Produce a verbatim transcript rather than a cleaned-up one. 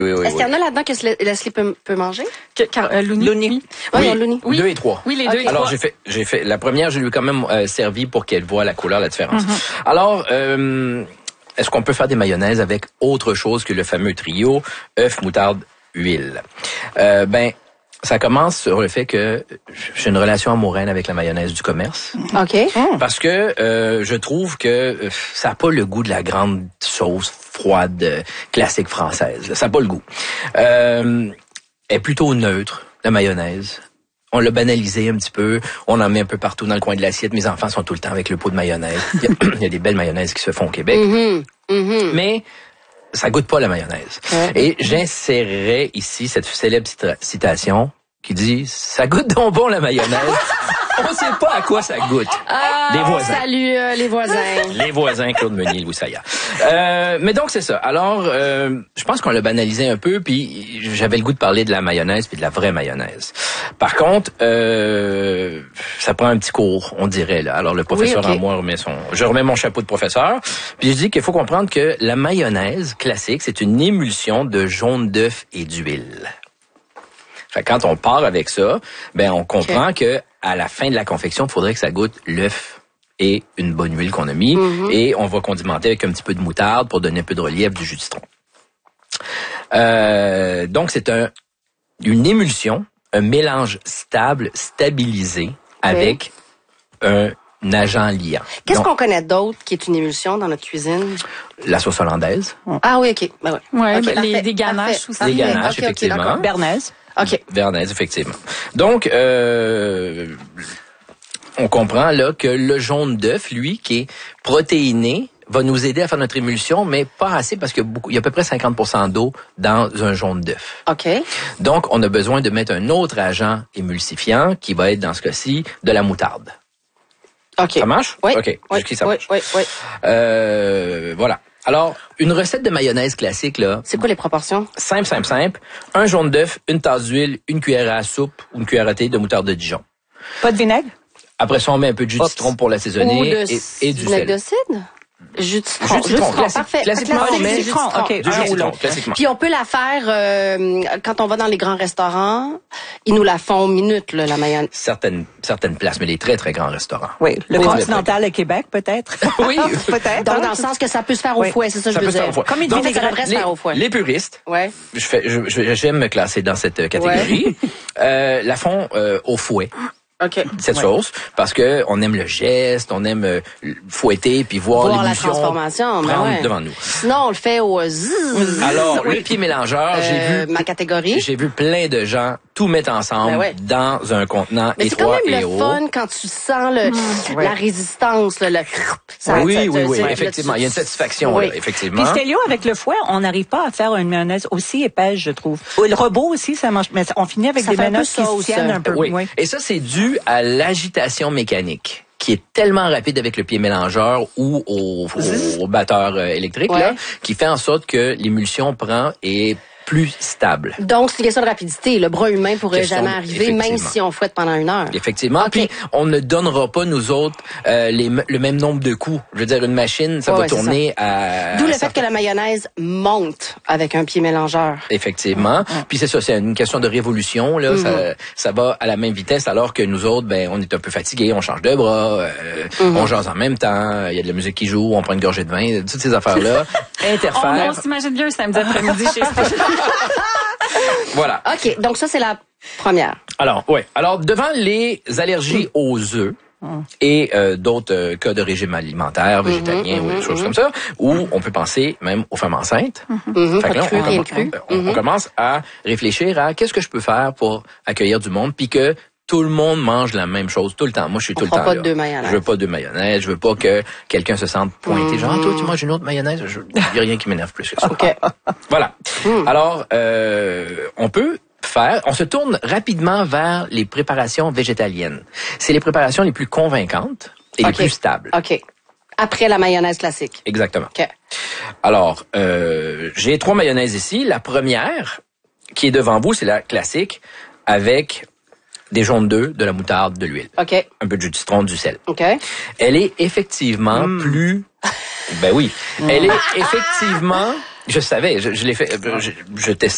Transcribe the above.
Oui, oui, Est-ce qu'il y en a là-dedans que Leslie peut, peut manger? Que, car, euh, Looney. Looney. Oui, oui. non, Looney. Oui. Deux et trois. Oui, les okay. deux et Alors, trois. j'ai fait, j'ai fait, la première, je lui ai quand même euh, servi pour qu'elle voie la couleur, la différence. Mm-hmm. Alors, euh, est-ce qu'on peut faire des mayonnaises avec autre chose que le fameux trio œuf, moutarde, huile? Euh, ben, ça commence sur le fait que j'ai une relation amoureuse avec la mayonnaise du commerce. OK. Parce que euh, je trouve que ça n'a pas le goût de la grande sauce froide euh, classique française. Ça n'a pas le goût. Euh, elle est plutôt neutre, la mayonnaise. On l'a banalisé un petit peu. On en met un peu partout dans le coin de l'assiette. Mes enfants sont tout le temps avec le pot de mayonnaise. Il y a, il y a des belles mayonnaises qui se font au Québec. Mm-hmm. Mm-hmm. Mais ça goûte pas la mayonnaise. Ouais. Et j'insérerais ici cette célèbre citation qui dit « Ça goûte donc bon la mayonnaise ». On sait pas à quoi ça goûte. Ah, les voisins. Salut euh, les voisins. Les voisins, Claude Meunier, Louis Saillat. Euh, mais donc, c'est ça. Alors, euh, je pense qu'on l'a banalisé un peu, puis j'avais le goût de parler de la mayonnaise, puis de la vraie mayonnaise. Par contre, euh, ça prend un petit cours, on dirait. Là. Alors, le professeur oui, okay. en moi remet son... Je remets mon chapeau de professeur, puis je dis qu'il faut comprendre que la mayonnaise classique, c'est une émulsion de jaune d'œuf et d'huile. Fait que quand on part avec ça, ben on comprend okay. que à la fin de la confection, il faudrait que ça goûte l'œuf et une bonne huile qu'on a mis. Mm-hmm. Et on va condimenter avec un petit peu de moutarde pour donner un peu de relief du jus de citron. Euh, donc, c'est un une émulsion, un mélange stable, stabilisé, okay. avec un agent liant. Qu'est-ce donc, qu'on connaît d'autre qui est une émulsion dans notre cuisine? La sauce hollandaise. Ah oui, OK. Ben ouais. Ouais, okay, ben les, des ganaches aussi. Des ganaches, okay, effectivement. Okay, Bernaise. OK. Bernaise, effectivement. Donc, euh, on comprend là que le jaune d'œuf, lui, qui est protéiné, va nous aider à faire notre émulsion, mais pas assez parce qu'il y a, beaucoup, il y a à peu près cinquante pour cent d'eau dans un jaune d'œuf. OK. Donc, on a besoin de mettre un autre agent émulsifiant qui va être, dans ce cas-ci, de la moutarde. OK. Ça marche? Oui. OK. Oui, Jusqu'ici, ça oui, marche. oui, oui. Euh, voilà. Alors, une recette de mayonnaise classique, là. C'est quoi les proportions? Simple, simple, simple. Un jaune d'œuf, une tasse d'huile, une cuillère à soupe ou une cuillère à thé de moutarde de Dijon. Pas de vinaigre? Après ça, on met un peu de jus de citron pour l'assaisonner de et, et du vinaigre sel. de cidre? Jus de citron. Jus de citron, classique, parfait. classiquement, on met jus de citron. OK. Du jus de citron, classiquement. Puis on peut la faire euh, quand on va dans les grands restaurants. Ils nous la font minute, là, la mayonnaise. Certaines, certaines places, mais les très, très grands restaurants. Oui. Le oui, Continental à Québec, peut-être? Oui. peut-être. Donc, dans le sens que ça peut se faire au oui. fouet, c'est ça que je veux dire. Comme il Donc, dit, ça devrait se faire au fouet. Les puristes, ouais. je fais, je, je, j'aime me classer dans cette catégorie, ouais. euh, la font euh, au fouet. Okay. Cette ouais. sauce, parce que on aime le geste, on aime euh, fouetter puis voir, voir l'émulsion la transformation prendre ouais. devant nous. Sinon, on le fait au zzz. Alors, oui. le pied mélangeur, euh, j'ai vu ma catégorie. J'ai vu plein de gens tout mettre ensemble ben ouais. dans un contenant mais étroit et haut. C'est quand même le fun quand tu sens le, mmh. la résistance, le, le ça, oui, ça, oui, oui, effectivement, il y a une satisfaction oui. là, effectivement. Puis Stélio, avec le fouet, on n'arrive pas à faire une mayonnaise aussi épaisse, je trouve. Le robot aussi, ça mange, mais on finit avec ça des mayonnaises qui se tiennent un peu. Oui. oui. Et ça, c'est dû à l'agitation mécanique qui est tellement rapide avec le pied mélangeur ou au, au, au batteur électrique, ouais. là, qui fait en sorte que l'émulsion prend et plus stable. Donc, c'est une question de rapidité. Le bras humain pourrait question, jamais arriver, même si on fouette pendant une heure. Effectivement. Okay. Puis, on ne donnera pas, nous autres, euh, les, le même nombre de coups. Je veux dire, une machine, ça ouais, va ouais, tourner à... D'où le certains... fait que la mayonnaise monte avec un pied mélangeur. Effectivement. Mmh. Puis c'est ça, c'est une question de révolution. Là, mmh. ça, ça va à la même vitesse, alors que nous autres, ben, on est un peu fatigués, on change de bras, euh, mmh. on jase en même temps, il y a de la musique qui joue, on prend une gorgée de vin, toutes ces affaires-là interfèrent. On, on s'imagine bien un samedi après-midi chez Voilà. OK, donc ça, c'est la première. Alors, ouais. Alors, devant les allergies mmh. aux œufs mmh. et euh, d'autres euh, cas de régime alimentaire, végétalien mmh, ou des mmh, choses mmh. comme ça, où on peut penser même aux femmes enceintes. Mmh. Fait que là, on, on, on, cru. on, on commence à réfléchir à qu'est-ce que je peux faire pour accueillir du monde, puis que tout le monde mange la même chose tout le temps. Moi, je suis tout on le temps pas là. De mayonnaise. Je veux pas de mayonnaise. Je veux pas que quelqu'un se sente pointé. Mmh. Genre, ah, toi, tu manges une autre mayonnaise. Il y a rien qui m'énerve plus que ça. Okay. Voilà. Mmh. Alors, euh, on peut faire, on se tourne rapidement vers les préparations végétaliennes. C'est les préparations les plus convaincantes et okay. les plus stables. OK. Après la mayonnaise classique. Exactement. OK. Alors, euh, j'ai trois mayonnaises ici. La première, qui est devant vous, c'est la classique avec des jaunes d'œufs, de la moutarde, de l'huile. OK. Un peu de jus de citron, du sel. OK. Elle est effectivement mmh. plus... Ben oui. Mmh. Elle est effectivement... Je savais, je, je l'ai fait... Je, je testais